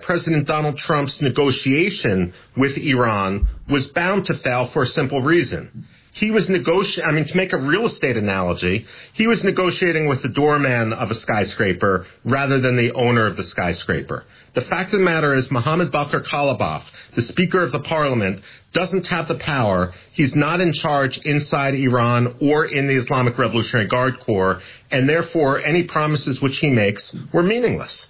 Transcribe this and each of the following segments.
President Donald Trump's negotiation with Iran was bound to fail for a simple reason. He was to make a real estate analogy, he was negotiating with the doorman of a skyscraper rather than the owner of the skyscraper. The fact of the matter is Mohammed Bakr Kalibaf, the Speaker of the Parliament, doesn't have the power. He's not in charge inside Iran or in the Islamic Revolutionary Guard Corps, and therefore any promises which he makes were meaningless.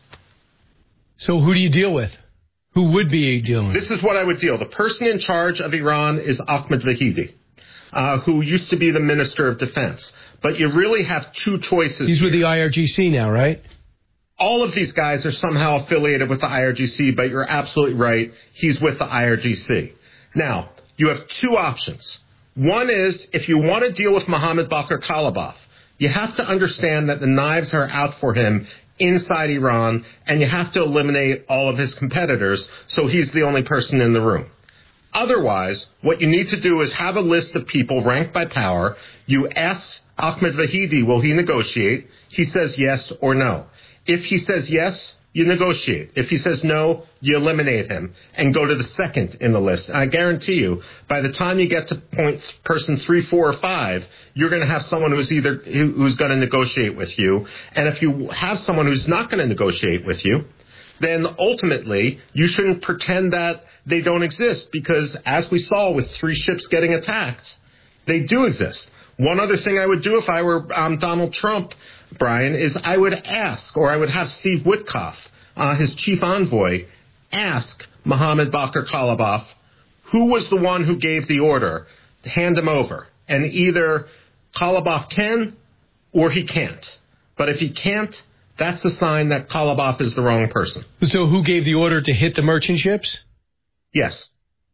So who do you deal with? Who would be dealing with? This is what I would deal. The person in charge of Iran is Ahmed Vahidi, who used to be the Minister of Defense. But you really have two choices. He's with the IRGC now, right? All of these guys are somehow affiliated with the IRGC, but you're absolutely right. He's with the IRGC. Now, you have two options. One is, if you want to deal with Mohammed Bakr Kalibaf, you have to understand that the knives are out for him inside Iran, and you have to eliminate all of his competitors, so he's the only person in the room. Otherwise, what you need to do is have a list of people ranked by power. You ask Ahmed Vahidi, will he negotiate? He says yes or no. If he says yes, you negotiate. If he says no, you eliminate him and go to the second in the list. And I guarantee you, by the time you get to person 3, 4, or 5, you're going to have someone who's going to negotiate with you. And if you have someone who's not going to negotiate with you, then ultimately you shouldn't pretend that they don't exist, because as we saw with 3 ships getting attacked, they do exist. One other thing I would do if I were Donald Trump, Brian, is I would ask, or I would have Steve Witkoff, his chief envoy, ask Mohammed Bakr Kalibaf, who was the one who gave the order to hand him over. And either Kalibaf can or he can't. But if he can't, that's a sign that Kalibaf is the wrong person. So who gave the order to hit the merchant ships? Yes.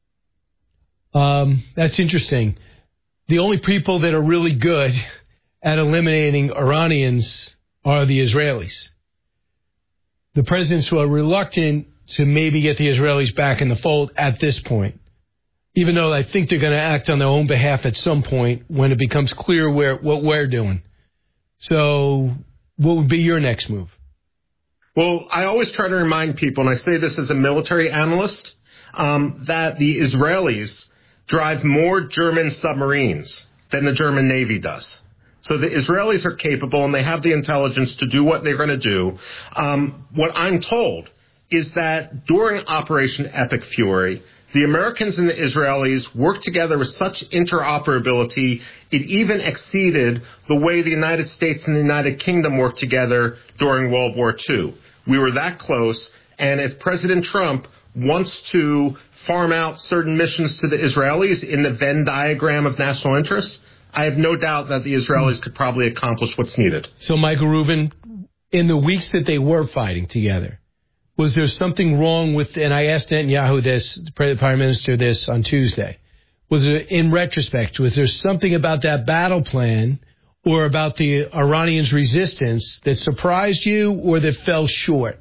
That's interesting. The only people that are really good at eliminating Iranians are the Israelis. The presidents who are reluctant to maybe get the Israelis back in the fold at this point, even though I think they're going to act on their own behalf at some point when it becomes clear what we're doing. So what would be your next move? Well, I always try to remind people, and I say this as a military analyst, that the Israelis drive more German submarines than the German Navy does. So the Israelis are capable, and they have the intelligence to do what they're going to do. What I'm told is that during Operation Epic Fury, the Americans and the Israelis worked together with such interoperability, it even exceeded the way the United States and the United Kingdom worked together during World War II. We were that close, and if President Trump wants to farm out certain missions to the Israelis in the Venn diagram of national interest, I have no doubt that the Israelis could probably accomplish what's needed. So, Michael Rubin, in the weeks that they were fighting together, was there something wrong with, and I asked Netanyahu this, the Prime Minister, this on Tuesday, was there, in retrospect, was there something about that battle plan or about the Iranians' resistance that surprised you or that fell short?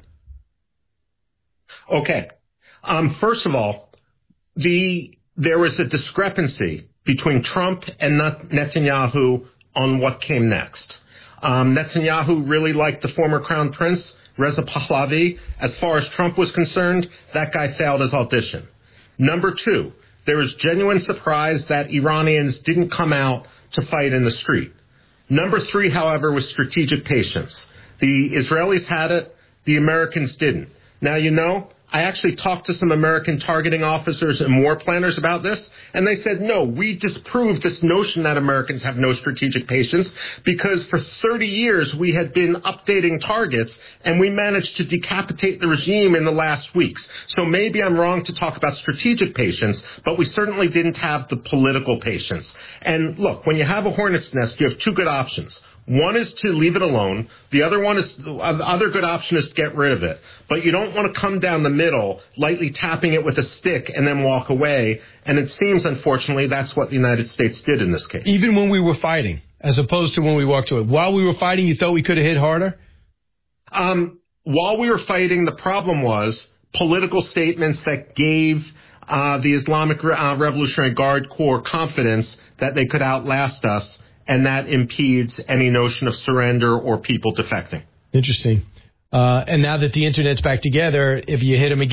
Okay. First of all, there was a discrepancy between Trump and Netanyahu on what came next. Netanyahu really liked the former Crown Prince, Reza Pahlavi. As far as Trump was concerned, that guy failed his audition. Number 2, there was genuine surprise that Iranians didn't come out to fight in the street. Number 3, however, was strategic patience. The Israelis had it, the Americans didn't. Now, I actually talked to some American targeting officers and war planners about this, and they said, no, we disproved this notion that Americans have no strategic patience, because for 30 years we had been updating targets, and we managed to decapitate the regime in the last weeks. So maybe I'm wrong to talk about strategic patience, but we certainly didn't have the political patience. And look, when you have a hornet's nest, you have 2 good options. One is to leave it alone. The other good option is to get rid of it. But you don't want to come down the middle, lightly tapping it with a stick and then walk away. And it seems, unfortunately, that's what the United States did in this case. Even when we were fighting, as opposed to when we walked away. While we were fighting, you thought we could have hit harder? While we were fighting, the problem was political statements that gave the Islamic Revolutionary Guard Corps confidence that they could outlast us, and that impedes any notion of surrender or people defecting. Interesting. And now that the Internet's back together, if you hit them again,